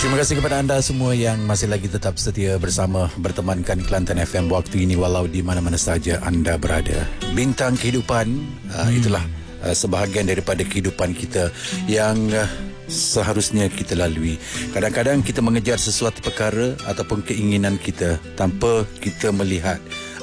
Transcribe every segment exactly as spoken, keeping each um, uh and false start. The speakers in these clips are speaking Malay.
Terima kasih kepada anda semua yang masih lagi tetap setia bersama bertemankan Kelantan F M waktu ini walau di mana-mana saja anda berada. Bintang kehidupan, uh, hmm. itulah uh, sebahagian daripada kehidupan kita yang uh, seharusnya kita lalui. Kadang-kadang kita mengejar sesuatu perkara ataupun keinginan kita tanpa kita melihat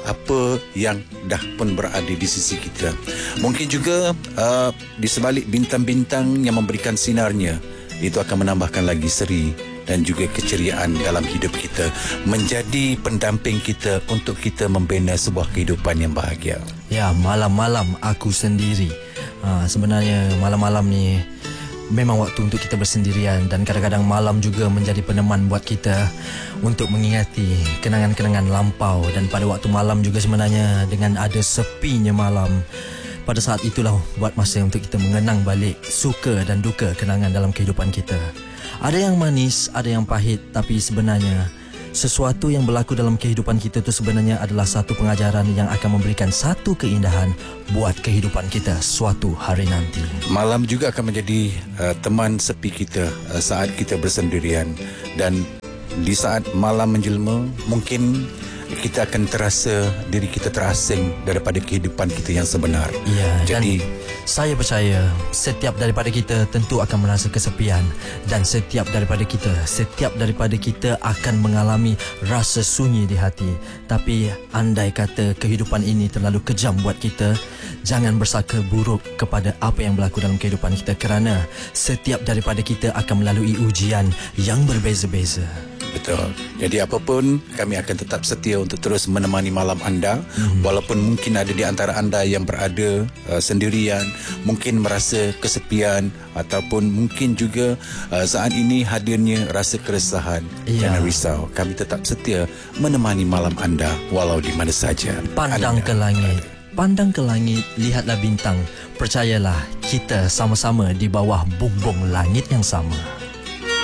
apa yang dah pun berada di sisi kita. Mungkin juga uh, di sebalik bintang-bintang yang memberikan sinarnya, itu akan menambahkan lagi seri dan juga keceriaan dalam hidup kita, menjadi pendamping kita untuk kita membina sebuah kehidupan yang bahagia. Ya, malam-malam aku sendiri. Ha, sebenarnya malam-malam ni memang waktu untuk kita bersendirian, dan kadang-kadang malam juga menjadi peneman buat kita untuk mengingati kenangan-kenangan lampau. Dan pada waktu malam juga sebenarnya, dengan ada sepinya malam, pada saat itulah buat masa untuk kita mengenang balik suka dan duka kenangan dalam kehidupan kita. Ada yang manis, ada yang pahit, tapi sebenarnya sesuatu yang berlaku dalam kehidupan kita itu sebenarnya adalah satu pengajaran yang akan memberikan satu keindahan buat kehidupan kita suatu hari nanti. Malam juga akan menjadi uh, teman sepi kita uh, saat kita bersendirian, dan di saat malam menjelma mungkin kita akan terasa diri kita terasing daripada kehidupan kita yang sebenar. Ya, jadi saya percaya setiap daripada kita tentu akan merasa kesepian, dan setiap daripada kita setiap daripada kita akan mengalami rasa sunyi di hati. Tapi andai kata kehidupan ini terlalu kejam buat kita, jangan bersangka buruk kepada apa yang berlaku dalam kehidupan kita, kerana setiap daripada kita akan melalui ujian yang berbeza-beza. Betul. Jadi apapun, kami akan tetap setia untuk terus menemani malam anda. Mm-hmm. Walaupun mungkin ada di antara anda yang berada uh, sendirian, mungkin merasa kesepian, ataupun mungkin juga uh, saat ini hadirnya rasa keresahan. Yeah. Jangan risau, kami tetap setia menemani malam anda walau di mana saja. Pandang anda ke langit, pandang ke langit, lihatlah bintang. Percayalah, kita sama-sama di bawah bumbung langit yang sama.